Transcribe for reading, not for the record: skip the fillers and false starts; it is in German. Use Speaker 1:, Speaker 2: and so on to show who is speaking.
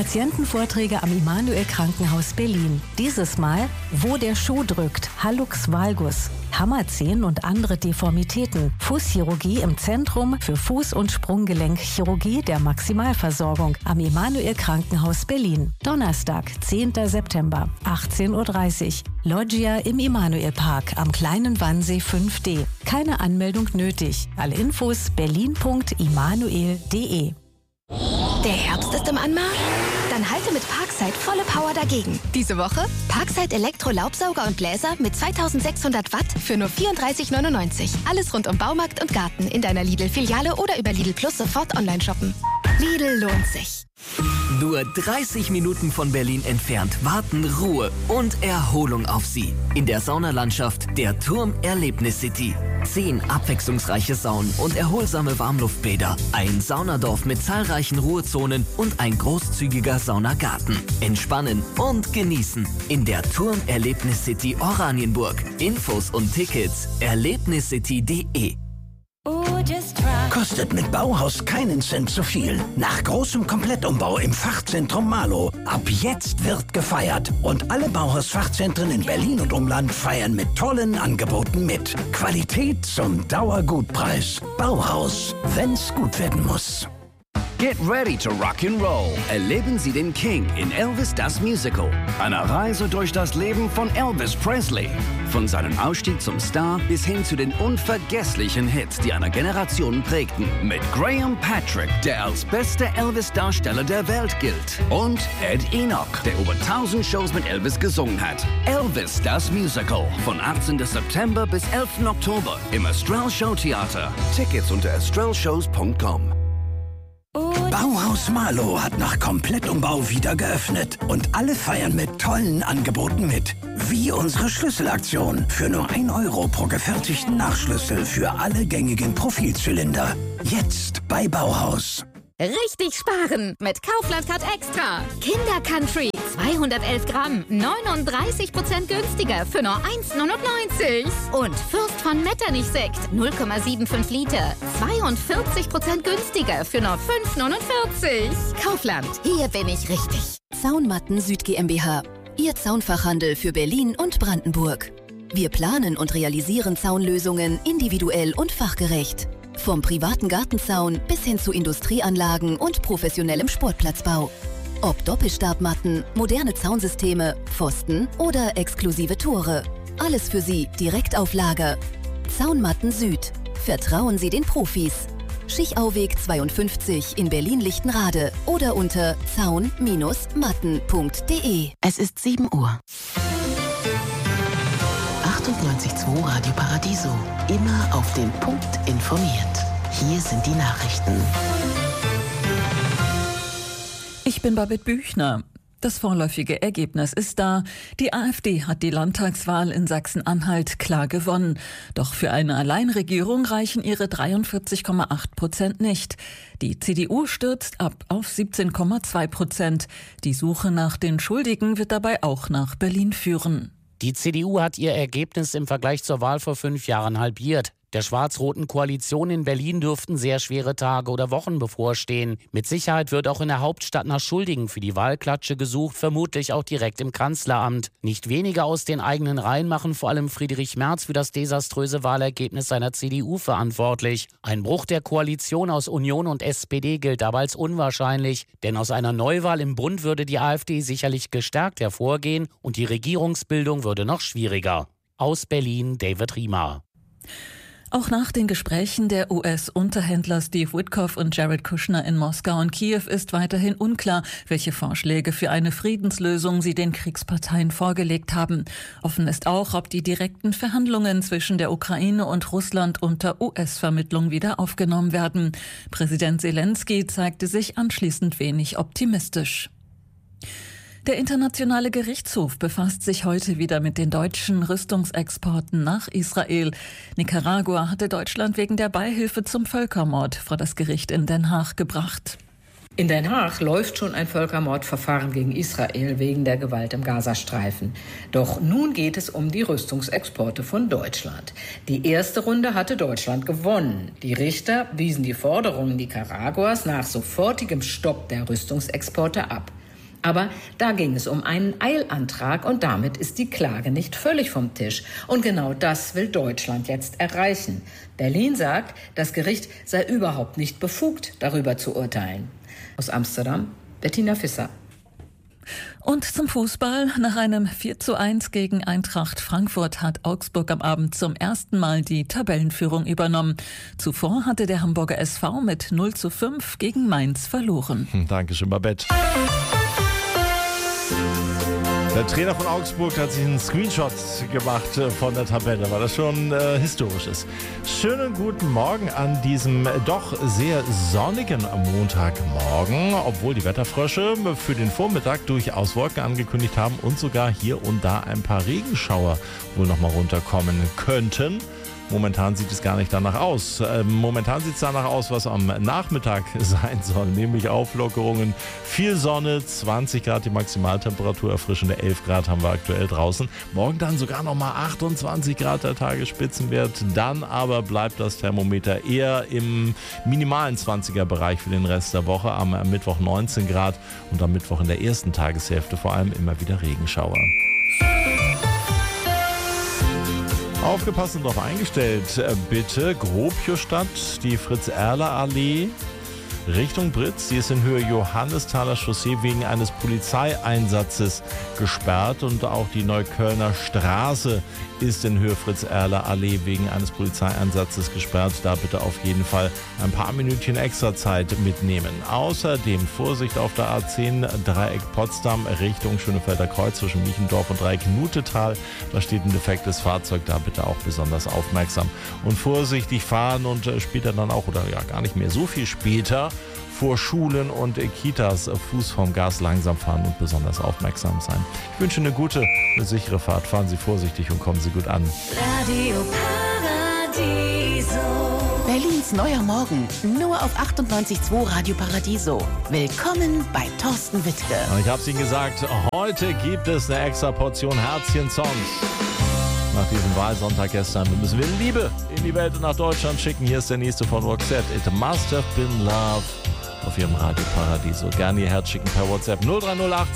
Speaker 1: Patientenvorträge am Immanuel Krankenhaus Berlin. Dieses Mal, wo der Schuh drückt, Hallux valgus, Hammerzehen und andere Deformitäten, Fußchirurgie im Zentrum für Fuß- und Sprunggelenkchirurgie der Maximalversorgung am Immanuel Krankenhaus Berlin. Donnerstag, 10. September, 18:30 Uhr. Loggia im Immanuel Park am Kleinen Wannsee 5D. Keine Anmeldung nötig. Alle Infos berlin.immanuel.de.
Speaker 2: Der Herbst ist im Anmarsch? Dann halte mit Parkside volle Power dagegen. Diese Woche Parkside Elektro-Laubsauger und Bläser mit 2600 Watt für nur 34,99. Alles rund um Baumarkt und Garten in deiner Lidl-Filiale oder über Lidl Plus sofort online shoppen. Lidl lohnt sich.
Speaker 3: Nur 30 Minuten von Berlin entfernt warten Ruhe und Erholung auf Sie. In der Saunalandschaft der Turm Erlebnis City. 10 abwechslungsreiche Saunen und erholsame Warmluftbäder. Ein Saunadorf mit zahlreichen Ruhezonen und ein großzügiger Saunagarten. Entspannen und genießen in der Turm Erlebnis City Oranienburg. Infos und Tickets erlebniscity.de.
Speaker 4: Kostet mit Bauhaus keinen Cent zu viel. Nach großem Komplettumbau im Fachzentrum Marlow. Ab jetzt wird gefeiert. Und alle Bauhaus-Fachzentren in Berlin und Umland feiern mit tollen Angeboten mit. Qualität zum Dauergutpreis. Bauhaus, wenn's gut werden muss.
Speaker 5: Get ready to rock and roll. Erleben Sie den King in Elvis das Musical. Eine Reise durch das Leben von Elvis Presley. Von seinem Aufstieg zum Star bis hin zu den unvergesslichen Hits, die eine Generation prägten. Mit Graham Patrick, der als bester Elvis-Darsteller der Welt gilt. Und Ed Enoch, der über 1000 Shows mit Elvis gesungen hat. Elvis das Musical. Von 18. September bis 11. Oktober im Astral Show Theater. Tickets unter astralshows.com.
Speaker 4: Bauhaus Marlow hat nach Komplettumbau wieder geöffnet und alle feiern mit tollen Angeboten mit. Wie unsere Schlüsselaktion für nur 1 Euro pro gefertigten Nachschlüssel für alle gängigen Profilzylinder. Jetzt bei Bauhaus.
Speaker 6: Richtig sparen mit Kaufland Card Extra. Kinder Country 211 Gramm, 39% günstiger für nur 1,99. Und Fürst von Metternich Sekt 0,75 Liter, 42% günstiger für nur 5,49. Kaufland, hier bin ich richtig.
Speaker 7: Zaunmatten Süd GmbH. Ihr Zaunfachhandel für Berlin und Brandenburg. Wir planen und realisieren Zaunlösungen individuell und fachgerecht. Vom privaten Gartenzaun bis hin zu Industrieanlagen und professionellem Sportplatzbau. Ob Doppelstabmatten, moderne Zaunsysteme, Pfosten oder exklusive Tore. Alles für Sie direkt auf Lager. Zaunmatten Süd. Vertrauen Sie den Profis. Schichauweg 52 in Berlin-Lichtenrade oder unter zaun-matten.de.
Speaker 8: Es ist 7 Uhr. 98.2 Radio Paradiso. Immer auf den Punkt informiert. Hier sind die Nachrichten.
Speaker 9: Ich bin Babette Büchner. Das vorläufige Ergebnis ist da. Die AfD hat die Landtagswahl in Sachsen-Anhalt klar gewonnen. Doch für eine Alleinregierung reichen ihre 43,8% nicht. Die CDU stürzt ab auf 17,2%. Die Suche nach den Schuldigen wird dabei auch nach Berlin führen.
Speaker 10: Die CDU hat ihr Ergebnis im Vergleich zur Wahl vor 5 Jahren halbiert. Der schwarz-roten Koalition in Berlin dürften sehr schwere Tage oder Wochen bevorstehen. Mit Sicherheit wird auch in der Hauptstadt nach Schuldigen für die Wahlklatsche gesucht, vermutlich auch direkt im Kanzleramt. Nicht wenige aus den eigenen Reihen machen vor allem Friedrich Merz für das desaströse Wahlergebnis seiner CDU verantwortlich. Ein Bruch der Koalition aus Union und SPD gilt aber als unwahrscheinlich, denn aus einer Neuwahl im Bund würde die AfD sicherlich gestärkt hervorgehen und die Regierungsbildung würde noch schwieriger. Aus Berlin, David Riemer.
Speaker 9: Auch nach den Gesprächen der US-Unterhändler Steve Witkoff und Jared Kushner in Moskau und Kiew ist weiterhin unklar, welche Vorschläge für eine Friedenslösung sie den Kriegsparteien vorgelegt haben. Offen ist auch, ob die direkten Verhandlungen zwischen der Ukraine und Russland unter US-Vermittlung wieder aufgenommen werden. Präsident Zelensky zeigte sich anschließend wenig optimistisch. Der Internationale Gerichtshof befasst sich heute wieder mit den deutschen Rüstungsexporten nach Israel. Nicaragua hatte Deutschland wegen der Beihilfe zum Völkermord vor das Gericht in Den Haag gebracht.
Speaker 11: In Den Haag läuft schon ein Völkermordverfahren gegen Israel wegen der Gewalt im Gazastreifen. Doch nun geht es um die Rüstungsexporte von Deutschland. Die erste Runde hatte Deutschland gewonnen. Die Richter wiesen die Forderungen Nicaraguas nach sofortigem Stopp der Rüstungsexporte ab. Aber da ging es um einen Eilantrag und damit ist die Klage nicht völlig vom Tisch. Und genau das will Deutschland jetzt erreichen. Berlin sagt, das Gericht sei überhaupt nicht befugt, darüber zu urteilen. Aus Amsterdam, Bettina Visser.
Speaker 9: Und zum Fußball. Nach einem 4:1 gegen Eintracht Frankfurt hat Augsburg am Abend zum ersten Mal die Tabellenführung übernommen. Zuvor hatte der Hamburger SV mit 0:5 gegen Mainz verloren.
Speaker 12: Dankeschön, Babette. Der Trainer von Augsburg hat sich einen Screenshot gemacht von der Tabelle, weil das schon historisch ist. Schönen guten Morgen an diesem doch sehr sonnigen Montagmorgen, obwohl die Wetterfrösche für den Vormittag durchaus Wolken angekündigt haben und sogar hier und da ein paar Regenschauer wohl noch mal runterkommen könnten. Momentan sieht es gar nicht danach aus. Momentan sieht es danach aus, was am Nachmittag sein soll, nämlich Auflockerungen, viel Sonne, 20 Grad die Maximaltemperatur, erfrischende 11 Grad haben wir aktuell draußen. Morgen dann sogar nochmal 28 Grad der Tagesspitzenwert. Dann aber bleibt das Thermometer eher im minimalen 20er-Bereich für den Rest der Woche. Am Mittwoch 19 Grad und am Mittwoch in der ersten Tageshälfte vor allem immer wieder Regenschauer. Aufgepasst und darauf eingestellt, bitte. Grobiostadt, die Fritz-Erler-Allee Richtung Britz. Sie ist in Höhe Johannesthaler Chaussee wegen eines Polizeieinsatzes gesperrt. Und auch die Neuköllner Straße ist in Höhe Fritz-Erler-Allee wegen eines Polizeieinsatzes gesperrt. Da bitte auf jeden Fall ein paar Minütchen extra Zeit mitnehmen. Außerdem Vorsicht auf der A10 Dreieck Potsdam Richtung Schönefelder Kreuz zwischen Miechendorf und Dreieck Nutetal. Da steht ein defektes Fahrzeug, da bitte auch besonders aufmerksam. Und vorsichtig fahren und später dann auch, oder ja gar nicht mehr so viel später, vor Schulen und Kitas Fuß vom Gas langsam fahren und besonders aufmerksam sein. Ich wünsche eine gute, eine sichere Fahrt. Fahren Sie vorsichtig und kommen Sie gut an.
Speaker 8: Radio Paradiso. Berlins neuer Morgen. Nur auf 98.2 Radio Paradiso. Willkommen bei Thorsten Wittke.
Speaker 12: Ich habe es Ihnen gesagt, heute gibt es eine extra Portion Herzchen-Songs. Nach diesem Wahlsonntag gestern müssen wir Liebe in die Welt und nach Deutschland schicken. Hier ist der nächste von Roxette. It must have been love. Auf Ihrem Radio Paradiso. Gerne Ihr Herz schicken per WhatsApp 0308